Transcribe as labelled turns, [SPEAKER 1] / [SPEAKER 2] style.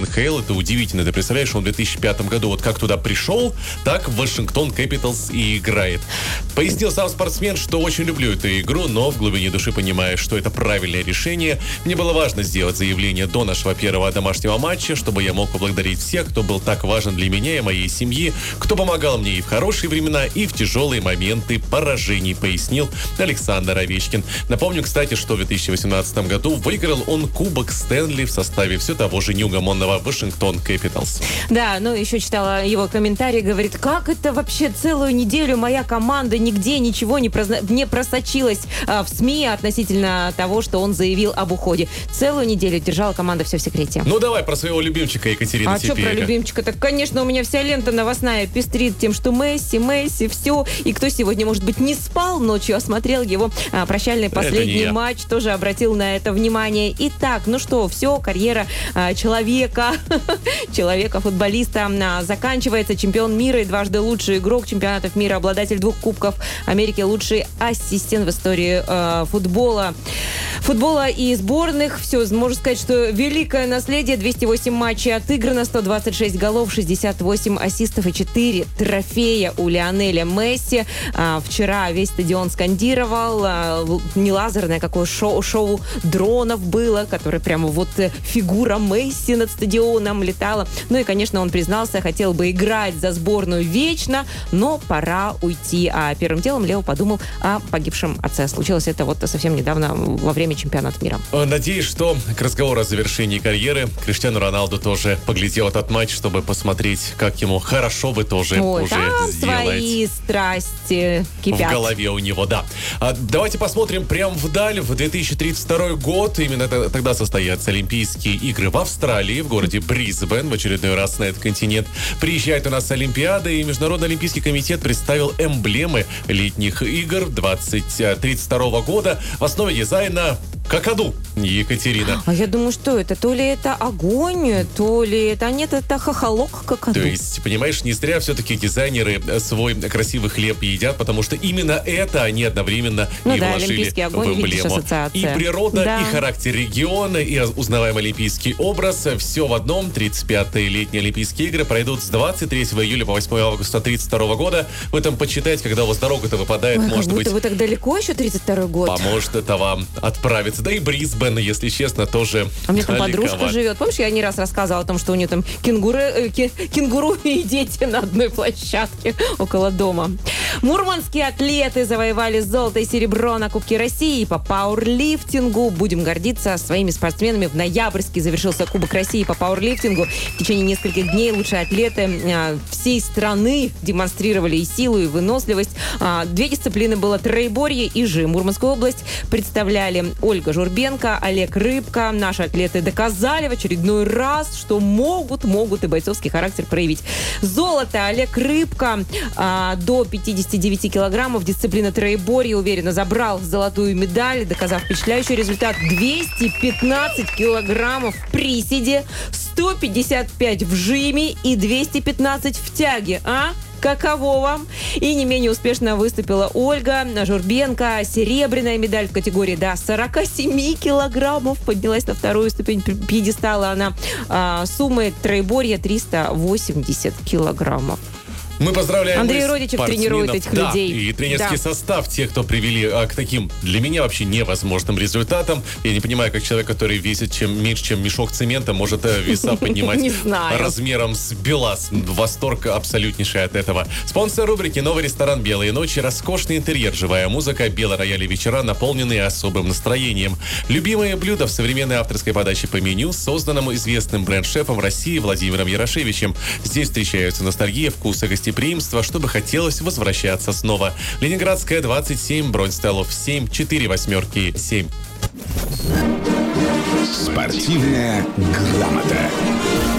[SPEAKER 1] НХЛ. Это удивительно. Ты представляешь, он в 2005 году вот как туда пришел, так в Вашингтон Кэпиталс и играет. Пояснил сам спортсмен, что очень люблю эту игру, но в глубине души понимаю, что это правильное решение. Мне было важно сделать заявление до нашего первого домашнего матча, чтобы я мог поблагодарить всех, кто был так важен для меня и моей семьи, кто помогал мне и в хорошие времена, и в тяжелые моменты поражений, пояснил Александр Овечкин. Напомню, кстати, что в 2018 году выиграл он Кубок Стэнли в составе все того же неугомонного Вашингтон Кэпиталс.
[SPEAKER 2] Да, ну еще читала его комментарий, говорит, как это вообще целую неделю моя команда нигде ничего не просочилась в СМИ относительно того, что он заявил об уходе. Целую неделю держала команда все в секрете.
[SPEAKER 1] Ну давай про своего любимчика Екатерину
[SPEAKER 2] А что про любимчика? Так, конечно, у меня вся лента новостная пестрит тем, что Месси, все. И кто сегодня, может быть, не спал ночью, а смотрел его прощальный последний матч, тоже обратил на это внимание. Итак, ну что, все, карьера человека-футболиста заканчивается. Чемпион мира и дважды лучший игрок чемпионатов мира, обладатель 2 кубков Америки, лучший ассистент в истории футбола и сборных. Все, можно сказать, что великое наследие. 208 матчей отыграно, 126 голов, 68 ассистов и 4 трофея у Лионеля Месси. Вчера весь стадион скандировал. Не лазерное, какое шоу дронов было, которое прямо вот фигура Месси над стадионом летала. Ну и, конечно, он признался, хотел бы играть за сборную вечно, но пора уйти. А первым делом Лео подумал о погибшем отце. Случилось это вот совсем недавно во время чемпионата мира.
[SPEAKER 1] Надеюсь, что к разговору о завершении карьеры Криштиану Роналду тоже поглядел этот матч, чтобы посмотреть, как ему хорошо бы тоже уже
[SPEAKER 2] там
[SPEAKER 1] сделать.
[SPEAKER 2] Свои страсти кипят.
[SPEAKER 1] В голове у него, да. Давайте посмотрим прямо вдаль. В 2032 год именно тогда состоятся Олимпийские игры в Австралии, в городе Брисбен, в очередной раз на этот континент. Приезжает у нас Олимпиада, и Международный Олимпийский комитет представил эмблемы летних игр 2032 года. В основе дизайна какаду, Екатерина.
[SPEAKER 2] А я думаю, что это? То ли это огонь, то ли это... Нет, это хохолок какаду.
[SPEAKER 1] То есть, понимаешь, не зря все-таки дизайнеры свой красивый хлеб едят, потому что именно это они одновременно и вложили в эмблему. И природа, и характер региона, и узнаваемый олимпийский образ. Все в одном. 35-е летние Олимпийские игры пройдут с 23 июля по 8 августа 32 года. Вы там почитайте, когда у вас дорога-то выпадает, может быть...
[SPEAKER 2] Вы так далеко еще 32 год?
[SPEAKER 1] Поможет это вам отправиться. Да и Брисбен, если честно, тоже.
[SPEAKER 2] А у меня там подружка живет. Помнишь, я не раз рассказывала о том, что у нее там кенгуру и дети на одной площадке около дома. Мурманские атлеты завоевали золото и серебро на Кубке России по пауэрлифтингу. Будем гордиться своими спортсменами. В ноябрьске завершился Кубок России по пауэрлифтингу. В течение нескольких дней лучшие атлеты всей страны демонстрировали и силу, и выносливость. 2 дисциплины было: троеборье и жим. Мурманскую область представляли Ольга Журбенко, Олег Рыбка. Наши атлеты доказали в очередной раз, что могут и бойцовский характер проявить. Золото Олег Рыбка до 59 килограммов. Дисциплина троеборья уверенно забрал золотую медаль, доказав впечатляющий результат: 215 килограммов в приседе, 155 в жиме и 215 в тяге. Каково вам? И не менее успешно выступила Ольга Журбенко. Серебряная медаль в категории до 47 килограммов. Поднялась на вторую ступень пьедестала она. Суммой троеборья 380 килограммов.
[SPEAKER 1] Мы поздравляем
[SPEAKER 2] Андрей Родичев тренирует этих людей.
[SPEAKER 1] И тренерский состав, тех, кто привели к таким, для меня, вообще невозможным результатам. Я не понимаю, как человек, который весит меньше, чем мешок цемента, может веса поднимать размером с БелАЗ. Восторг абсолютнейший от этого. Спонсор рубрики — новый ресторан «Белые ночи», роскошный интерьер, живая музыка, бело-рояли вечера, наполненные особым настроением. Любимые блюда в современной авторской подаче по меню, созданному известным бренд-шефом России Владимиром Ярошевичем. Здесь встречаются ностальгия, вкусы, гостеприимство, чтобы хотелось возвращаться снова. Ленинградская, 27, бронь столов 7, 4 8 7.
[SPEAKER 3] Спортивная грамота.